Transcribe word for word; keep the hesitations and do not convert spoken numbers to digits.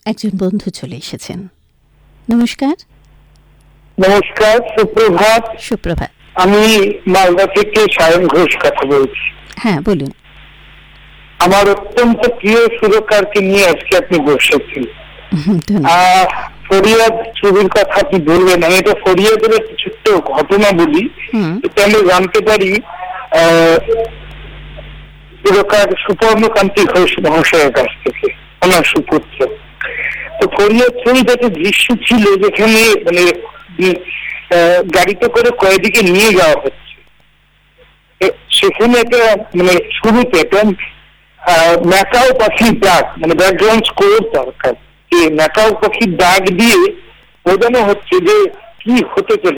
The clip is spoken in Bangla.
একজন বন্ধু চলে এসেছেন। নমস্কার। নমস্কার, সুপ্রভাত। সুপ্রভাত। আমি মালদা থেকে সায়ন ঘোষ কথা বলছি। হ্যাঁ, বলুন। আমার অত্যন্ত প্রিয় সুরকারকে নিয়ে আজকে আপনি বসেছেন। ফরিয়াদ ছবির কথা আপনি বললেন, আমি এটা ফরিয়াদের একটা ছোট্ট ঘটনা বলি, তাহলে জানতে পারি সুরকার সুপর্ণকান্তি ঘোষ মহাশয়ের কাছ থেকে, ওনার সুপুত্র। তো ফরিয়াদ ছবিতে একটা দৃশ্য ছিল যেখানে মানে গাড়িতে করে কয়েদিকে নিয়ে যাওয়া হচ্ছে। সেখানে একটা মানে শুরুতে একটা ম্যাকাও পাখির ডাক, মানে ব্যাকগ্রাউন্ড স্কোর দরকার, যে ম্যাকাও পাখির ডাক দিয়ে বোঝানো হচ্ছে যে কি হতে চলে।